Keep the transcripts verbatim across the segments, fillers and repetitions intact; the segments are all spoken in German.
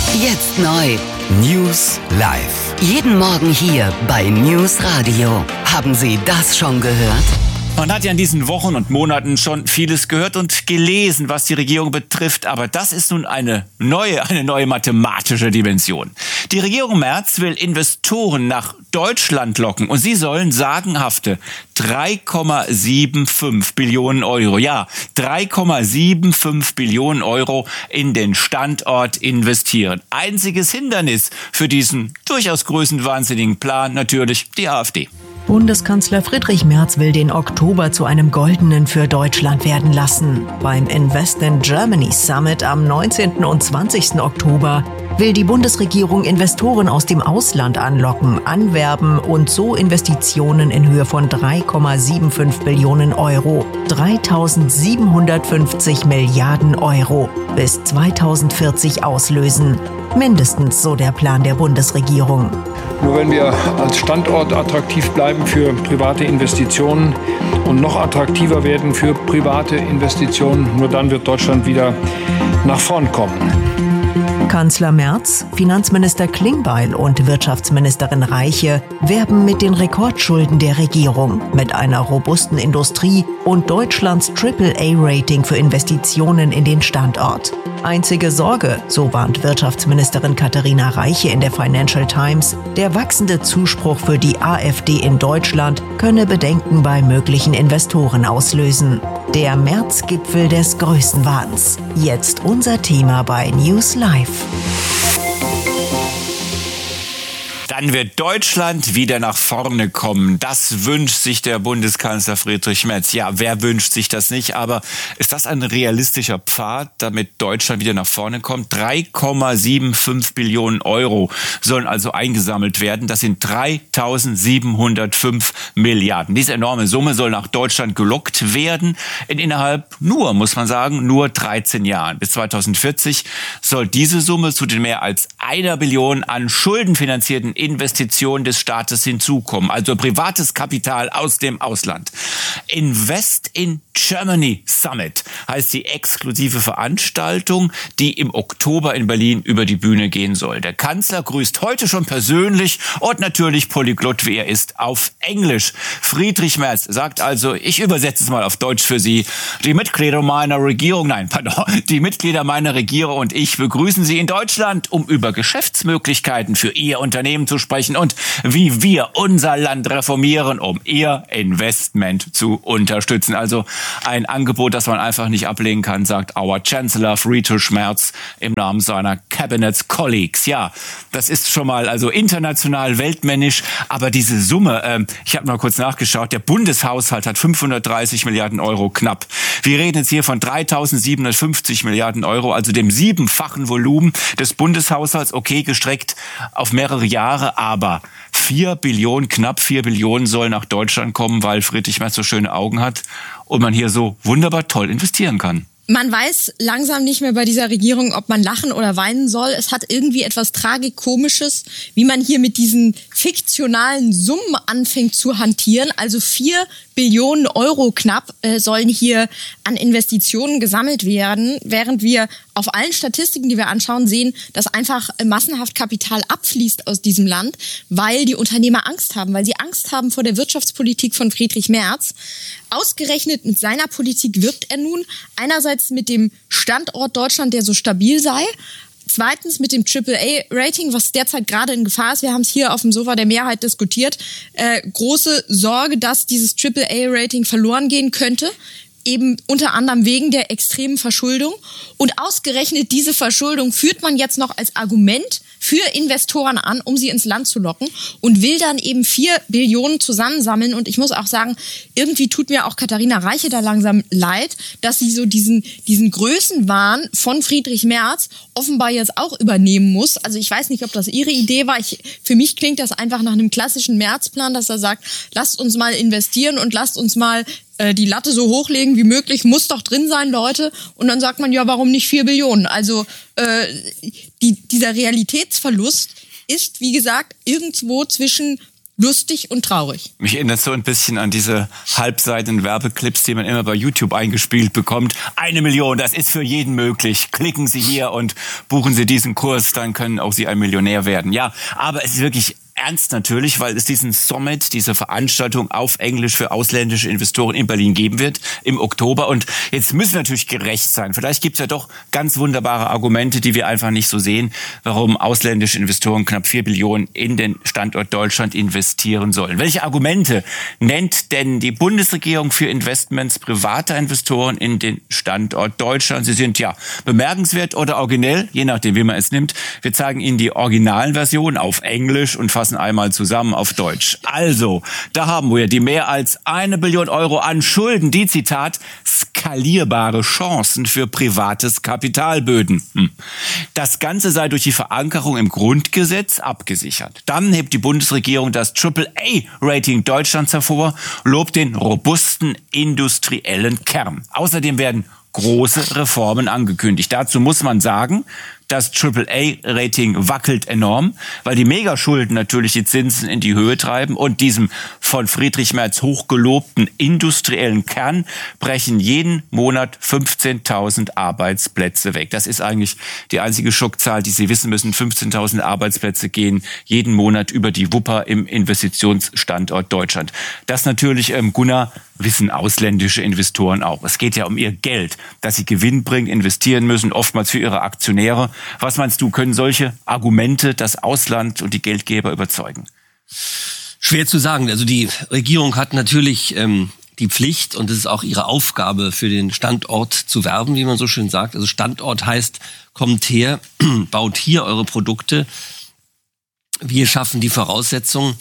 Jetzt neu. News live. Jeden Morgen hier bei News Radio. Haben Sie das schon gehört? Man hat ja in diesen Wochen und Monaten schon vieles gehört und gelesen, was die Regierung betrifft. Aber das ist nun eine neue, eine neue mathematische Dimension. Die Regierung Merz will Investoren nach Deutschland locken und sie sollen sagenhafte drei Komma fünfundsiebzig Billionen Euro, ja, drei Komma fünfundsiebzig Billionen Euro in den Standort investieren. Einziges Hindernis für diesen durchaus größenwahnsinnigen Plan natürlich die AfD. Bundeskanzler Friedrich Merz will den Oktober zu einem goldenen für Deutschland werden lassen. Beim Invest in Germany Summit am neunzehnten und zwanzigsten Oktober will die Bundesregierung Investoren aus dem Ausland anlocken, anwerben und so Investitionen in Höhe von drei Komma fünfundsiebzig Billionen Euro, dreitausendsiebenhundertfünfzig Milliarden Euro, bis zweitausendvierzig auslösen. Mindestens so der Plan der Bundesregierung. Nur wenn wir als Standort attraktiv bleiben für private Investitionen und noch attraktiver werden für private Investitionen, nur dann wird Deutschland wieder nach vorn kommen. Kanzler Merz, Finanzminister Klingbeil und Wirtschaftsministerin Reiche werben mit den Rekordschulden der Regierung, mit einer robusten Industrie und Deutschlands Triple A Rating für Investitionen in den Standort. Einzige Sorge, so warnt Wirtschaftsministerin Katharina Reiche in der Financial Times, der wachsende Zuspruch für die AfD in Deutschland könne Bedenken bei möglichen Investoren auslösen. Der März-Gipfel des Größenwahns. Jetzt unser Thema bei News Live. Dann wird Deutschland wieder nach vorne kommen. Das wünscht sich der Bundeskanzler Friedrich Merz. Ja, wer wünscht sich das nicht? Aber ist das ein realistischer Pfad, damit Deutschland wieder nach vorne kommt? drei Komma fünfundsiebzig Billionen Euro sollen also eingesammelt werden. Das sind dreitausendsiebenhundertfünf Milliarden. Diese enorme Summe soll nach Deutschland gelockt werden. In innerhalb nur, muss man sagen, nur dreizehn Jahren. Bis zweitausendvierzig soll diese Summe zu den mehr als einer Billion an schuldenfinanzierten Investitionen des Staates hinzukommen, also privates Kapital aus dem Ausland. Invest in Germany Summit heißt die exklusive Veranstaltung, die im Oktober in Berlin über die Bühne gehen soll. Der Kanzler grüßt heute schon persönlich und natürlich polyglott, wie er ist, auf Englisch. Friedrich Merz sagt also, ich übersetze es mal auf Deutsch für Sie, die Mitglieder meiner Regierung, nein, pardon, die Mitglieder meiner Regierung und ich begrüßen Sie in Deutschland, um über Geschäftsmöglichkeiten für Ihr Unternehmen zu sprechen und wie wir unser Land reformieren, um Ihr Investment zu unterstützen. Also ein Angebot, das man einfach nicht ablehnen kann, sagt our Chancellor Friedrich Merz im Namen seiner Cabinet Colleagues. Ja, das ist schon mal also international, weltmännisch, aber diese Summe, äh, ich habe mal kurz nachgeschaut, der Bundeshaushalt hat fünfhundertdreißig Milliarden Euro knapp. Wir reden jetzt hier von dreitausendsiebenhundertfünfzig Milliarden Euro, also dem siebenfachen Volumen des Bundeshaushalts, okay, gestreckt auf mehrere Jahre, aber vier Billionen, knapp vier Billionen sollen nach Deutschland kommen, weil Friedrich Merz so schöne Augen hat und man hier so wunderbar toll investieren kann. Man weiß langsam nicht mehr bei dieser Regierung, ob man lachen oder weinen soll. Es hat irgendwie etwas Tragikomisches, wie man hier mit diesen fiktionalen Summen anfängt zu hantieren. Also vier Billionen Euro knapp äh, sollen hier an Investitionen gesammelt werden, während wir auf allen Statistiken, die wir anschauen, sehen, dass einfach massenhaft Kapital abfließt aus diesem Land, weil die Unternehmer Angst haben, weil sie Angst haben vor der Wirtschaftspolitik von Friedrich Merz. Ausgerechnet mit seiner Politik wirbt er nun einerseits mit dem Standort Deutschland, der so stabil sei, zweitens mit dem Triple A Rating, was derzeit gerade in Gefahr ist. Wir haben es hier auf dem Sofa der Mehrheit diskutiert. Äh, große Sorge, dass dieses Triple A Rating verloren gehen könnte. Eben unter anderem wegen der extremen Verschuldung. Und ausgerechnet diese Verschuldung führt man jetzt noch als Argument für Investoren an, um sie ins Land zu locken und will dann eben vier Billionen zusammensammeln. Und ich muss auch sagen, irgendwie tut mir auch Katharina Reiche da langsam leid, dass sie so diesen, diesen Größenwahn von Friedrich Merz offenbar jetzt auch übernehmen muss. Also ich weiß nicht, ob das ihre Idee war. Ich, für mich klingt das einfach nach einem klassischen Merz-Plan, dass er sagt, lasst uns mal investieren und lasst uns mal die Latte so hochlegen wie möglich, muss doch drin sein, Leute. Und dann sagt man, ja, warum nicht vier Billionen? Also äh, die, dieser Realitätsverlust ist, wie gesagt, irgendwo zwischen lustig und traurig. Mich erinnert so ein bisschen an diese halbseitigen Werbeclips, die man immer bei YouTube eingespielt bekommt. Eine Million, das ist für jeden möglich. Klicken Sie hier und buchen Sie diesen Kurs, dann können auch Sie ein Millionär werden. Ja, aber es ist wirklich ernst natürlich, weil es diesen Summit, diese Veranstaltung auf Englisch für ausländische Investoren in Berlin geben wird im Oktober. Und jetzt müssen wir natürlich gerecht sein. Vielleicht gibt es ja doch ganz wunderbare Argumente, die wir einfach nicht so sehen, warum ausländische Investoren knapp vier Billionen in den Standort Deutschland investieren sollen. Welche Argumente nennt denn die Bundesregierung für Investments privater Investoren in den Standort Deutschland? Sie sind ja bemerkenswert oder originell, je nachdem, wie man es nimmt. Wir zeigen Ihnen die originalen Versionen auf Englisch und fassen einmal zusammen auf Deutsch. Also, da haben wir die mehr als eine Billion Euro an Schulden, die, Zitat, skalierbare Chancen für privates Kapital böten. Hm. Das Ganze sei durch die Verankerung im Grundgesetz abgesichert. Dann hebt die Bundesregierung das Triple A Rating Deutschlands hervor, lobt den robusten industriellen Kern. Außerdem werden große Reformen angekündigt. Dazu muss man sagen, das Triple A Rating wackelt enorm, weil die Megaschulden natürlich die Zinsen in die Höhe treiben und diesem von Friedrich Merz hochgelobten industriellen Kern brechen jeden Monat fünfzehntausend Arbeitsplätze weg. Das ist eigentlich die einzige Schockzahl, die Sie wissen müssen. fünfzehntausend Arbeitsplätze gehen jeden Monat über die Wupper im Investitionsstandort Deutschland. Das natürlich, ähm, Gunnar, wissen ausländische Investoren auch. Es geht ja um ihr Geld, das sie gewinnbringend investieren müssen, oftmals für ihre Aktionäre. Was meinst du, können solche Argumente das Ausland und die Geldgeber überzeugen? Schwer zu sagen. Also die Regierung hat natürlich ähm, die Pflicht, und es ist auch ihre Aufgabe, für den Standort zu werben, wie man so schön sagt. Also Standort heißt, kommt her, baut hier eure Produkte. Wir schaffen die Voraussetzungen.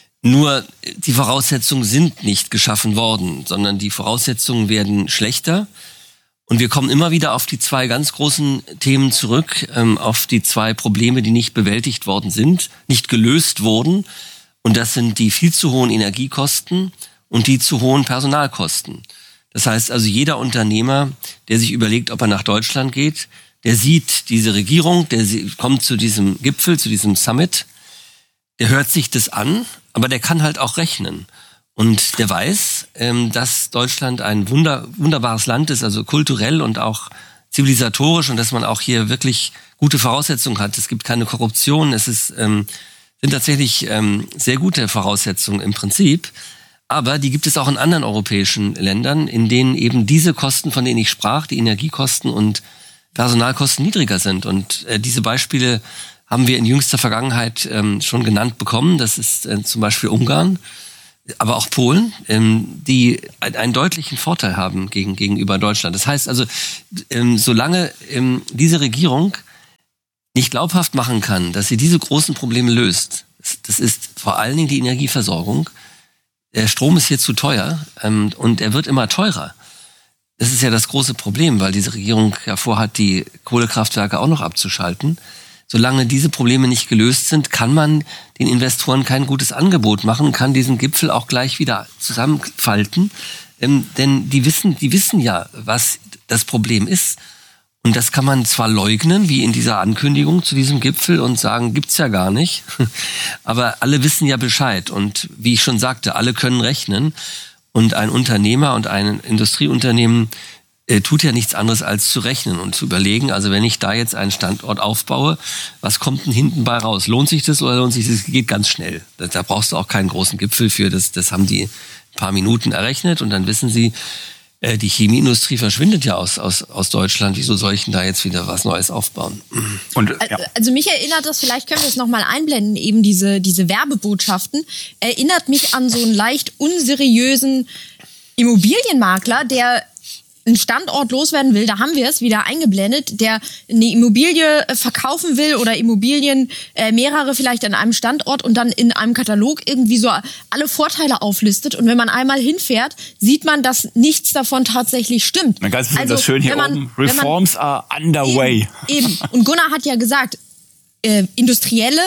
Nur die Voraussetzungen sind nicht geschaffen worden, sondern die Voraussetzungen werden schlechter. Und wir kommen immer wieder auf die zwei ganz großen Themen zurück, ähm, auf die zwei Probleme, die nicht bewältigt worden sind, nicht gelöst wurden. Und das sind die viel zu hohen Energiekosten und die zu hohen Personalkosten. Das heißt also, jeder Unternehmer, der sich überlegt, ob er nach Deutschland geht, der sieht diese Regierung, der kommt zu diesem Gipfel, zu diesem Summit, der hört sich das an, aber der kann halt auch rechnen. Und der weiß, ähm, dass Deutschland ein wunder, wunderbares Land ist, also kulturell und auch zivilisatorisch, und dass man auch hier wirklich gute Voraussetzungen hat. Es gibt keine Korruption, es ist, ähm, sind tatsächlich ähm, sehr gute Voraussetzungen im Prinzip. Aber die gibt es auch in anderen europäischen Ländern, in denen eben diese Kosten, von denen ich sprach, die Energiekosten und Personalkosten niedriger sind. Und äh, diese Beispiele haben wir in jüngster Vergangenheit ähm, schon genannt bekommen. Das ist äh, zum Beispiel Ungarn, aber auch Polen, ähm, die einen deutlichen Vorteil haben gegen, gegenüber Deutschland. Das heißt also, ähm, solange ähm, diese Regierung nicht glaubhaft machen kann, dass sie diese großen Probleme löst, das ist vor allen Dingen die Energieversorgung. Der Strom ist hier zu teuer ähm, und er wird immer teurer. Das ist ja das große Problem, weil diese Regierung ja vorhat, die Kohlekraftwerke auch noch abzuschalten. Solange diese Probleme nicht gelöst sind, kann man den Investoren kein gutes Angebot machen, kann diesen Gipfel auch gleich wieder zusammenfalten. Ähm, denn die wissen, die wissen ja, was das Problem ist. Und das kann man zwar leugnen, wie in dieser Ankündigung zu diesem Gipfel, und sagen, gibt's ja gar nicht. Aber alle wissen ja Bescheid. Und wie ich schon sagte, alle können rechnen. Und ein Unternehmer und ein Industrieunternehmen äh, tut ja nichts anderes als zu rechnen und zu überlegen, also wenn ich da jetzt einen Standort aufbaue, was kommt denn hinten bei raus? Lohnt sich das oder lohnt sich das? Das geht ganz schnell. Da, da brauchst du auch keinen großen Gipfel für. Das, das haben die ein paar Minuten errechnet, und dann wissen sie, äh, die Chemieindustrie verschwindet ja aus, aus, aus Deutschland. Wieso soll ich denn da jetzt wieder was Neues aufbauen? Und, ja. Also mich erinnert das, vielleicht können wir es nochmal einblenden, eben diese, diese Werbebotschaften, erinnert mich an so einen leicht unseriösen Immobilienmakler, der einen Standort loswerden will, da haben wir es wieder eingeblendet, der eine Immobilie verkaufen will oder Immobilien, äh, mehrere vielleicht an einem Standort, und dann in einem Katalog irgendwie so alle Vorteile auflistet. Und wenn man einmal hinfährt, sieht man, dass nichts davon tatsächlich stimmt. Na, ganz also, das schön hier man, oben. Reforms man, are underway. Eben, eben. Und Gunnar hat ja gesagt, äh, Industrielle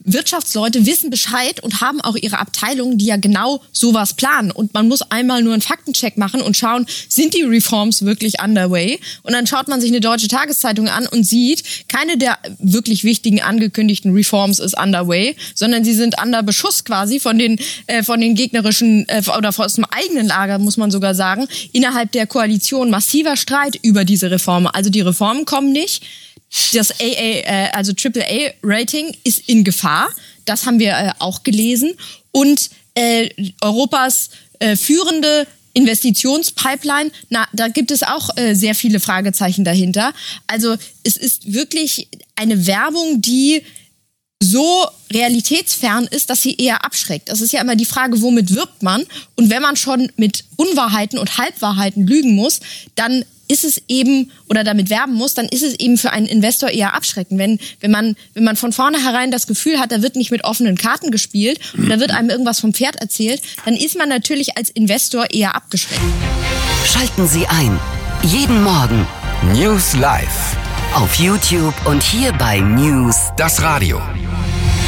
Wirtschaftsleute wissen Bescheid und haben auch ihre Abteilungen, die ja genau sowas planen. Und man muss einmal nur einen Faktencheck machen und schauen, sind die Reforms wirklich underway? Und dann schaut man sich eine deutsche Tageszeitung an und sieht, keine der wirklich wichtigen angekündigten Reforms ist underway, sondern sie sind under Beschuss quasi von den äh, von den gegnerischen äh, oder aus dem eigenen Lager, muss man sogar sagen, innerhalb der Koalition massiver Streit über diese Reformen. Also die Reformen kommen nicht. Das A A, also Triple A Rating ist in Gefahr. Das haben wir äh, auch gelesen. Und äh, Europas äh, führende Investitionspipeline, na, da gibt es auch äh, sehr viele Fragezeichen dahinter. Also es ist wirklich eine Werbung, die so realitätsfern ist, dass sie eher abschreckt. Das ist ja immer die Frage, womit wirbt man? Und wenn man schon mit Unwahrheiten und Halbwahrheiten lügen muss, dann ist es eben, oder damit werben muss, dann ist es eben für einen Investor eher abschreckend. Wenn, wenn man, wenn man von vornherein das Gefühl hat, da wird nicht mit offenen Karten gespielt und da wird einem irgendwas vom Pferd erzählt, dann ist man natürlich als Investor eher abgeschreckt. Schalten Sie ein. Jeden Morgen. News Live. Auf YouTube und hier bei News. Das Radio.